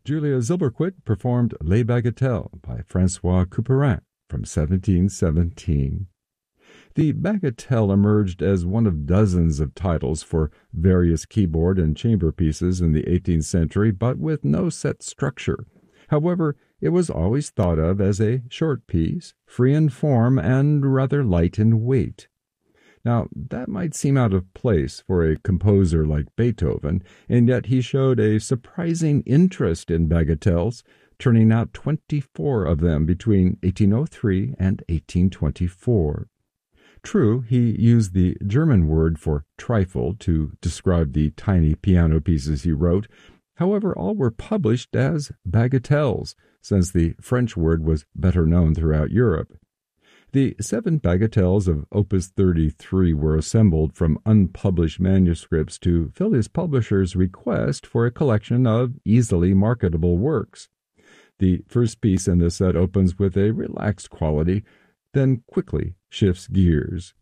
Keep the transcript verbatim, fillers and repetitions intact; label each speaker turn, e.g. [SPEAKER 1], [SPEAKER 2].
[SPEAKER 1] Julia Zilberquit performed Les Bagatelles by Francois Couperin from seventeen seventeen. The Bagatelle emerged as one of dozens of titles for various keyboard and chamber pieces in the eighteenth century, but with no set structure. However, it was always thought of as a short piece, free in form and rather light in weight. Now, that might seem out of place for a composer like Beethoven, and yet he showed a surprising interest in bagatelles, turning out twenty-four of them between eighteen oh three and eighteen twenty-four. True, he used the German word for trifle to describe the tiny piano pieces he wrote. However, all were published as bagatelles, since the French word was better known throughout Europe. The seven bagatelles of Opus thirty-three were assembled from unpublished manuscripts to fill his publisher's request for a collection of easily marketable works. The first piece in the set opens with a relaxed quality, then quickly shifts gears.